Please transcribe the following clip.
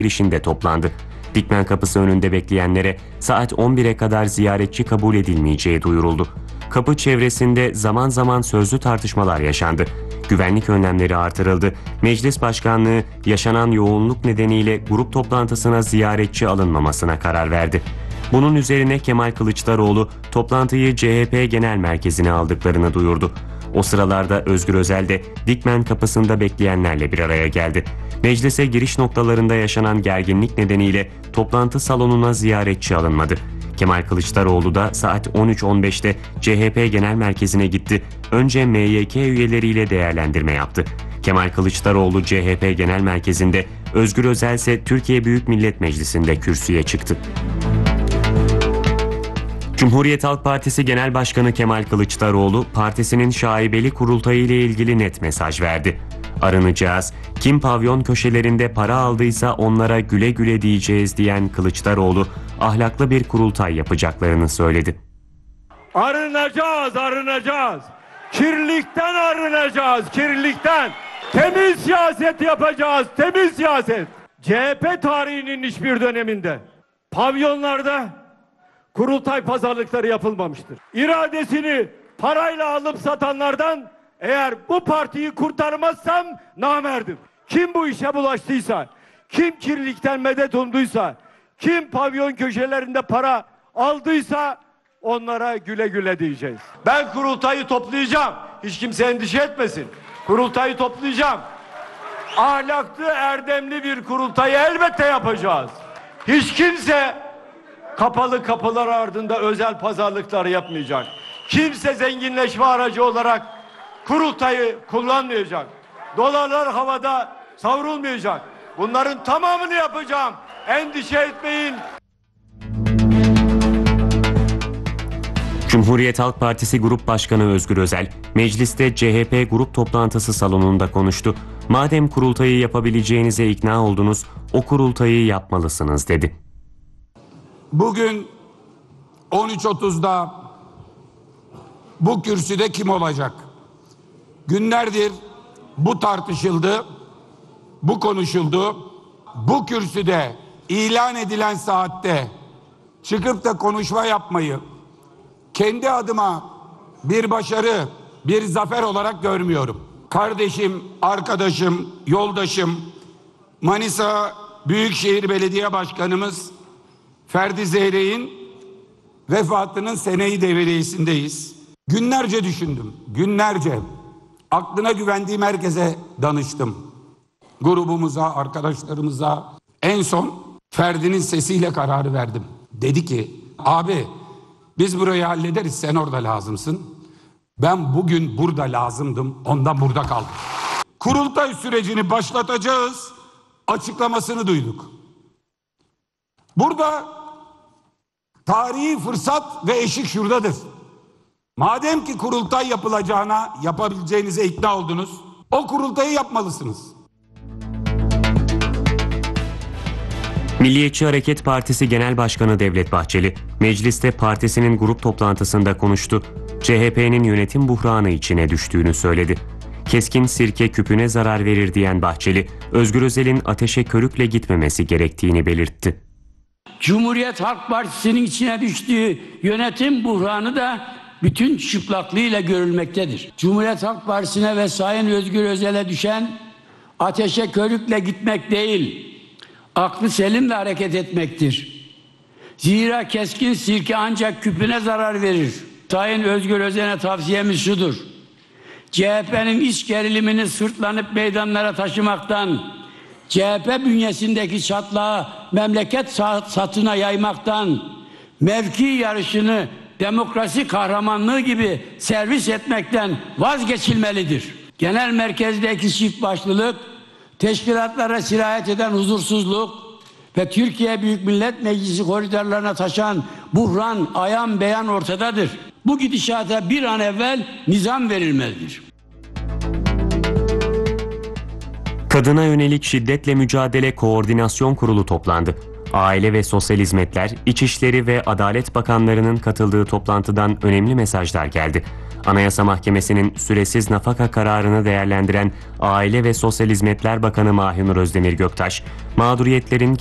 girişinde toplandı. Dikmen Kapısı önünde bekleyenlere saat 11'e kadar ziyaretçi kabul edilmeyeceği duyuruldu. Kapı çevresinde zaman zaman sözlü tartışmalar yaşandı. Güvenlik önlemleri artırıldı. Meclis Başkanlığı yaşanan yoğunluk nedeniyle grup toplantısına ziyaretçi alınmamasına karar verdi. Bunun üzerine Kemal Kılıçdaroğlu toplantıyı CHP Genel Merkezi'ne aldıklarını duyurdu. O sıralarda Özgür Özel de Dikmen Kapısı'nda bekleyenlerle bir araya geldi. Meclise giriş noktalarında yaşanan gerginlik nedeniyle toplantı salonuna ziyaretçi alınmadı. Kemal Kılıçdaroğlu da saat 13.15'te CHP Genel Merkezi'ne gitti. Önce MYK üyeleriyle değerlendirme yaptı. Kemal Kılıçdaroğlu CHP Genel Merkezi'nde, Özgür Özel ise Türkiye Büyük Millet Meclisi'nde kürsüye çıktı. Cumhuriyet Halk Partisi Genel Başkanı Kemal Kılıçdaroğlu, partisinin şaibeli kurultayı ile ilgili net mesaj verdi. Arınacağız, kim pavyon köşelerinde para aldıysa onlara güle güle diyeceğiz diyen Kılıçdaroğlu, ahlaklı bir kurultay yapacaklarını söyledi. Arınacağız, arınacağız. Kirlilikten arınacağız, kirlilikten. Temiz siyaset yapacağız, temiz siyaset. CHP tarihinin hiçbir döneminde pavyonlarda kurultay pazarlıkları yapılmamıştır. İradesini parayla alıp satanlardan eğer bu partiyi kurtarmazsam namerdim. Kim bu işe bulaştıysa, kim kirlilikten medet umduysa, kim pavyon köşelerinde para aldıysa onlara güle güle diyeceğiz. Ben kurultayı toplayacağım. Hiç kimse endişe etmesin. Kurultayı toplayacağım. Ahlaklı, erdemli bir kurultayı elbette yapacağız. Hiç kimse kapalı kapılar ardında özel pazarlıklar yapmayacak. Kimse zenginleşme aracı olarak kurultayı kullanmayacak. Dolarlar havada savrulmayacak. Bunların tamamını yapacağım. Endişe etmeyin. Cumhuriyet Halk Partisi Grup Başkanı Özgür Özel, mecliste CHP grup toplantısı salonunda konuştu. Madem kurultayı yapabileceğinize ikna oldunuz, o kurultayı yapmalısınız dedi. Bugün 13.30'da bu kürsüde kim olacak? Günlerdir bu tartışıldı, bu konuşuldu. Bu kürsüde ilan edilen saatte çıkıp da konuşma yapmayı kendi adıma bir başarı, bir zafer olarak görmüyorum. Kardeşim, arkadaşım, yoldaşım, Manisa Büyükşehir Belediye Başkanımız Ferdi Zeyrek'in vefatının seneyi devriyesindeyiz. Günlerce düşündüm, günlerce. Aklına güvendiğim herkese danıştım. Grubumuza, arkadaşlarımıza. En son Ferdi'nin sesiyle kararı verdim. Dedi ki, abi biz burayı hallederiz, sen orada lazımsın. Ben bugün burada lazımdım, ondan burada kaldım. Kurultay sürecini başlatacağız açıklamasını duyduk. Burada tarihi fırsat ve eşik şuradadır. Madem ki kurultay yapılacağına, yapabileceğinize ikna oldunuz, o kurultayı yapmalısınız. Milliyetçi Hareket Partisi Genel Başkanı Devlet Bahçeli, mecliste partisinin grup toplantısında konuştu. CHP'nin yönetim buhranı içine düştüğünü söyledi. Keskin sirke küpüne zarar verir diyen Bahçeli, Özgür Özel'in ateşe körükle gitmemesi gerektiğini belirtti. Cumhuriyet Halk Partisi'nin içine düştüğü yönetim buhranı da bütün çıplaklığıyla görülmektedir. Cumhuriyet Halk Partisi'ne ve Sayın Özgür Özel'e düşen ateşe körükle gitmek değil, aklı selimle hareket etmektir. Zira keskin sirke ancak küpüne zarar verir. Sayın Özgür Özel'e tavsiyemiz şudur: CHP'nin iç gerilimini sırtlanıp meydanlara taşımaktan, CHP bünyesindeki çatlağı memleket satına yaymaktan, mevki yarışını demokrasi kahramanlığı gibi servis etmekten vazgeçilmelidir. Genel merkezdeki çift başlılık, teşkilatlara sirayet eden huzursuzluk ve Türkiye Büyük Millet Meclisi koridorlarına taşan buhran ayan beyan ortadadır. Bu gidişata bir an evvel nizam verilmelidir. Kadına yönelik şiddetle mücadele koordinasyon kurulu toplandı. Aile ve Sosyal Hizmetler, İçişleri ve Adalet Bakanlarının katıldığı toplantıdan önemli mesajlar geldi. Anayasa Mahkemesi'nin süresiz nafaka kararını değerlendiren Aile ve Sosyal Hizmetler Bakanı Mahinur Özdemir Göktaş, mağduriyetlerin